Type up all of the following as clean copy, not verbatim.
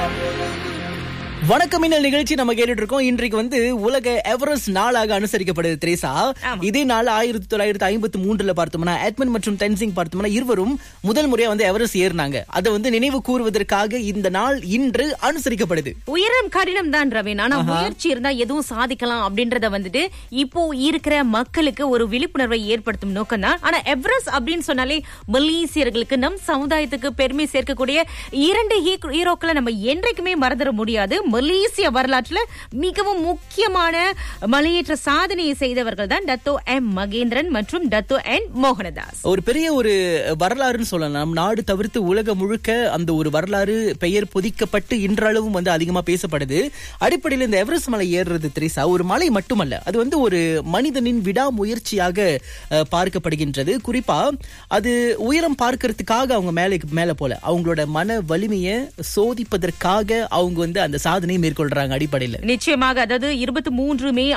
வணக்கம் நிகழ்ச்சி நம்ம கேட்டுட்டு இருக்கோம். இன்றைக்கு உலக எவரெஸ்ட் நாளாக அனுசரிக்கப்படுது திரேசா. இதே நாள் 1953 பார்த்தோம்னா எட்மண்ட் மற்றும் தென்சிங் பார்த்தோம்னா இருவரும் முதல் முறையா எவரெஸ்ட் ஏறினாங்க. அதை நினைவு கூறுவதற்காக இந்த நாள் இன்று அனுசரிக்கப்படுது. உயரம் கடினம் தான் ரவீன், ஆனா முயற்சி இருந்தா எதுவும் சாதிக்கலாம் அப்படின்றத இப்போ இருக்கிற மக்களுக்கு ஒரு விழிப்புணர்வை ஏற்படுத்தும் நோக்கம் தான். ஆனா எவரெஸ்ட் அப்படின்னு சொன்னாலே மலேசியர்களுக்கு, நம் சமுதாயத்துக்கு பெருமை சேர்க்கக்கூடிய இரண்டு ஹீரோக்களை நம்ம என்றைக்குமே மறந்துட முடியாது. மலேசிய வரலாற்றுல மிகவும் முக்கியமான மலையேற்ற சாதனையை செய்தவர்கள் தான் டத்தோ எம் மகேந்திரன் மற்றும் டத்தோ என் மோகனதாஸ். ஒரு பெரிய ஒரு வரலாறுன்னு சொல்லலாம். நாடு தவிர்த்து உலகம் முழுக்க அந்த ஒரு வரலாறு பெயர் பொதிக்கப்பட்டு இன்றளவும் அதிகமா பேசப்படுது. அடிப்படையில் இந்த எவரெஸ்ட் மலை ஏறுறது திரேசா ஒரு மலை மட்டுமல்ல, அது ஒரு மனிதனின் விடாமுயற்சியாக பார்க்கப்படுகின்றது. குறிப்பா அது உயரம் பார்க்கறதுக்காக அவங்க மேல போல அவங்களோட மன வலிமையை சோதிப்பதற்காக அவங்க அந்த சாதனை மேற்கொள்றாங்க. அடிப்படையில் நிச்சயமாக, அதாவது 23 மே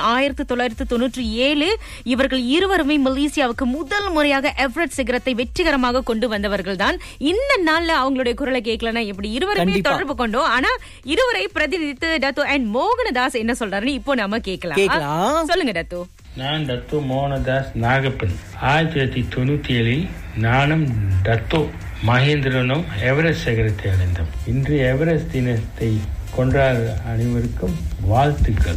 1997 இவர்கள் இருவருமே மலேசியாவுக்கு முதல் முறையாக எவரெஸ்ட் சிகரத்தை வெற்றிகரமாக கொண்டு வந்தவர்கள் தான். இந்த நாள்ல அவங்களுடைய குரலை கேட்கலன்னா எப்படி? இருவருமே தொடர்பு கொண்டோம். ஆனா இருவரை பிரதிநிதித்து டத்தோ என் மோகனதாஸ் என்ன சொல்றாருன்னு இப்போ நாம கேட்கலாம். சொல்லுங்க டத்தோ. நான் டத்தோ மோகனதாஸ் நாகப்பன். 1997 நானும் டத்தோ மகேந்திரனும் எவரெஸ்ட் சிகரத்தை அடைந்தோம். இன்று எவரெஸ்ட் தினத்தை கொண்டாட அனைவருக்கும் வாழ்த்துக்கள்.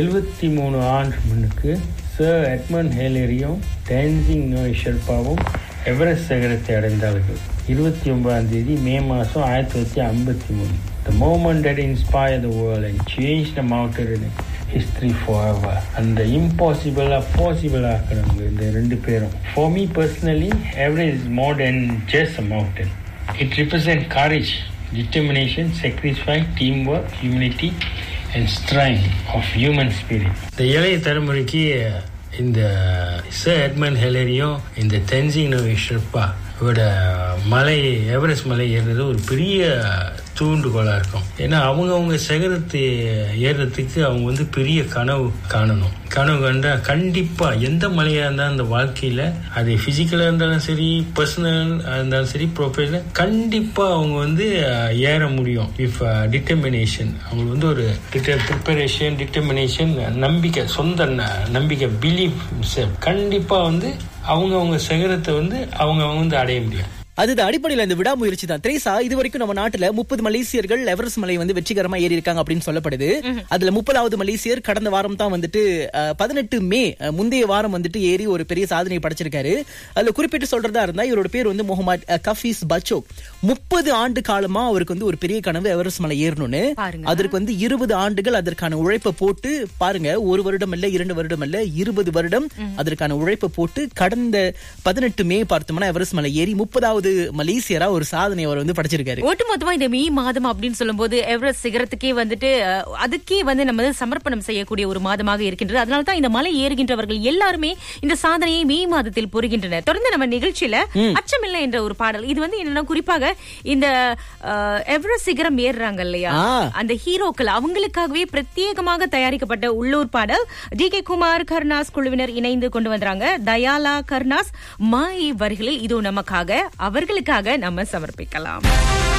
73 ஆண்டு முன்னுக்கு சர் எட்மண்ட் ஹிலரியும் தென்சிங் நோய் ஷெர்பாவும் எவரெஸ்ட் சிகரத்தை அடைந்தார்கள். 29 மே மாதம் 1953. The moment that inspired the world and changed the mountain history forever. And the impossible possible ஆக்குறாங்க இந்த ரெண்டு பேரும். For me personally, Everest is more than just a mountain. It represents courage, determination, sacrifice, teamwork, humanity and strength of human spirit. இந்த இளைய தலைமுறைக்கு இந்த sir Edmund ஹிலரியும் இந்த தென்சிங் நோய் ஷெர்பா இவரோட எவரெஸ்ட் மலை ஏறுறது ஒரு பெரிய தூண்டுகோலா இருக்கும். ஏன்னா அவங்க சிகரத்தை ஏறுறதுக்கு அவங்க பெரிய கனவு காணணும். கனவு கண்டா கண்டிப்பா எந்த மலையா இருந்தாலும் அந்த வாழ்க்கையில அது பிசிக்கலா இருந்தாலும் சரி, பர்சனல் இருந்தாலும் சரி, ப்ரொஃபஷனல், கண்டிப்பா அவங்க ஏற முடியும். இஃப் டிட்டர்மினேஷன், அவங்க ஒரு ப்ரிப்பரேஷன், டிட்டர்மினேஷன், நம்பிக்கை, சொந்த நம்பிக்கை, பிலீஃப், கண்டிப்பா அவங்க சிகரத்தை அவங்க அடைய முடியும். அதுதான் அடிப்படையில் இந்த விடாமுயற்சி தான் திரேசா. இது வரைக்கும் நம்ம நாட்டுல 30 மலேசியர்கள் எவரெஸ்ட் மலை வெற்றிகரமா ஏறி இருக்காங்க அப்படின்னு சொல்லப்படுது. அதுல 30வது மலேசியர் கடந்த வாரம் தான் 18 மே முந்தைய வாரம் ஏறி ஒரு பெரிய சாதனையை படைச்சிருக்காரு. அதுல குறிப்பிட்டு சொல்றதா இருந்தா இவரோட பேர் முகமது கஃபீஸ் பச்சோக். 30 ஆண்டு காலமா அவருக்கு ஒரு பெரிய கனவு எவரெஸ்ட் மலை ஏறணும்னு. அதற்கு 20 ஆண்டுகள் அதற்கான உழைப்பை போட்டு பாருங்க. 1 வருடம் இல்ல, 2 வருடம் இல்ல, 20 வருடம் அதற்கான உழைப்பை போட்டு கடந்த 18 மே பார்த்தோம்னா எவரெஸ்ட் மலை ஏறி 30வது மலேசியரா ஒரு சாதனை அவர் படைச்சிருக்காரு. ஒட்டுமொத்தமா இந்த மே மாதம் அப்படின்னு சொல்லும் போது எவரெஸ்ட் சிகரத்துக்கே அதுக்கே நம்ம சமர்ப்பணம் செய்யக்கூடிய ஒரு மாதமாக இருக்கின்றது. அதனால்தான் இந்த மலை ஏறுகின்றவர்கள் எல்லாருமே இந்த சாதனையை மே மாதத்தில் புரிகின்றனர். தொடர்ந்து நம்ம நிகழ்ச்சியில அச்சமில்லை என்ற ஒரு பாடல், இது என்னன்னா குறிப்பாக இந்த எவரெஸ்ட் சிகரம் ஏறுறாங்க இல்லையா, அந்த ஹீரோக்கள் அவங்களுக்காகவே பிரத்யேகமாக தயாரிக்கப்பட்ட உள்ளூர் பாடல். டி.கே. குமார் கர்னாஸ் குழுவினர் இணைந்து கொண்டு வந்தாங்க. தயாலா கர்னாஸ் மாய் வரிகளில் இது நமக்காக அவர்களுக்காக நம்ம சமர்ப்பிக்கலாம்.